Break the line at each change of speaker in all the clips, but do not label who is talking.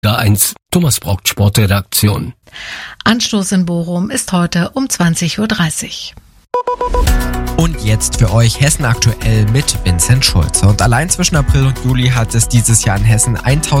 1, Thomas Brockt, Sportredaktion.
Anstoß in Bochum ist heute um 20.30 Uhr.
Und jetzt für euch Hessen aktuell mit Vincent Schulze. Und allein zwischen April und Juli hat es dieses Jahr in Hessen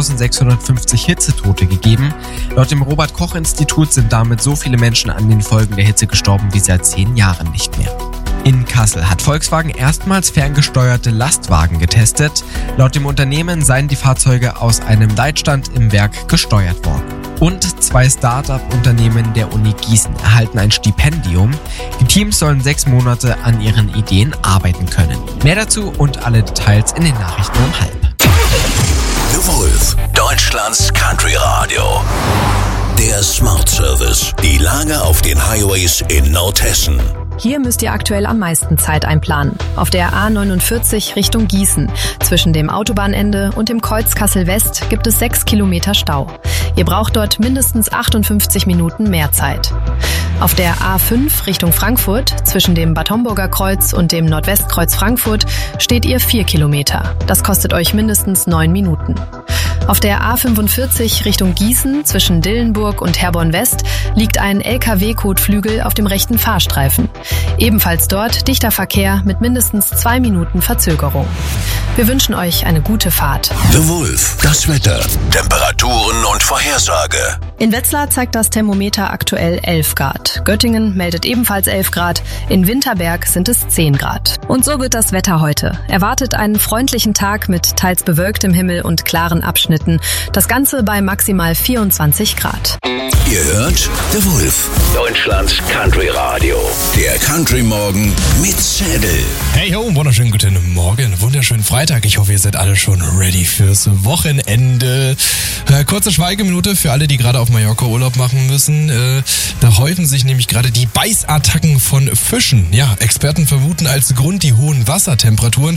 1650 Hitzetote gegeben. Laut dem Robert-Koch-Institut sind damit so viele Menschen an den Folgen der Hitze gestorben wie seit 10 Jahren nicht mehr. In Kassel hat Volkswagen erstmals ferngesteuerte Lastwagen getestet. Laut dem Unternehmen seien die Fahrzeuge aus einem Leitstand im Werk gesteuert worden. Und 2 Start-up-Unternehmen der Uni Gießen erhalten ein Stipendium. Die Teams sollen 6 Monate an ihren Ideen arbeiten können. Mehr dazu und alle Details in den Nachrichten um 12:30.
The Wolf, Deutschlands Country Radio. Der Smart Service. Die Lage auf den Highways in Nordhessen.
Hier müsst ihr aktuell am meisten Zeit einplanen. Auf der A49 Richtung Gießen. Zwischen dem Autobahnende und dem Kreuz Kassel-West gibt es 6 Kilometer Stau. Ihr braucht dort mindestens 58 Minuten mehr Zeit. Auf der A5 Richtung Frankfurt, zwischen dem Bad Homburger Kreuz und dem Nordwestkreuz Frankfurt, steht ihr 4 Kilometer. Das kostet euch mindestens 9 Minuten. Auf der A45 Richtung Gießen, zwischen Dillenburg und Herborn-West, liegt ein LKW-Kotflügel auf dem rechten Fahrstreifen. Ebenfalls dort dichter Verkehr mit mindestens 2 Minuten Verzögerung. Wir wünschen euch eine gute Fahrt.
The Wolf, das Wetter, Temperaturen und Vorhersage.
In Wetzlar zeigt das Thermometer aktuell 11 Grad. Göttingen meldet ebenfalls 11 Grad. In Winterberg sind es 10 Grad. Und so wird das Wetter heute. Erwartet einen freundlichen Tag mit teils bewölktem Himmel und klaren Abschnitten. Das Ganze bei maximal 24 Grad.
Ihr hört The Wolf, Deutschlands Country Radio. Der Country Morgen mit Zedel.
Hey ho, wunderschönen guten Morgen, wunderschönen Freitag. Ich hoffe, ihr seid alle schon ready fürs Wochenende. Kurze Schweigeminute für alle, die gerade auf Mallorca Urlaub machen müssen. Da häufen sich nämlich gerade die Beißattacken von Fischen. Ja, Experten vermuten als Grund die hohen Wassertemperaturen.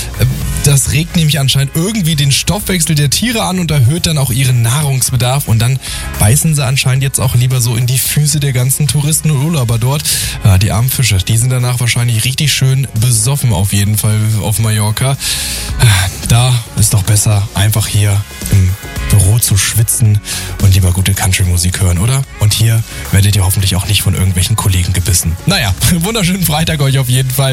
Das regt nämlich anscheinend irgendwie den Stoffwechsel der Tiere an und erhöht dann auch ihren Nahrungsbedarf. Und dann beißen sie anscheinend jetzt auch lieber so in die Füße der ganzen Touristen und Urlauber dort. Die armen Fische, die sind danach wahrscheinlich richtig schön besoffen auf jeden Fall auf Mallorca. Da ist doch besser, einfach hier im Büro zu schwitzen und lieber gute Country-Musik hören, oder? Und hier werdet ihr hoffentlich auch nicht von irgendwelchen Kollegen gebissen. Naja, wunderschönen Freitag euch auf jeden Fall.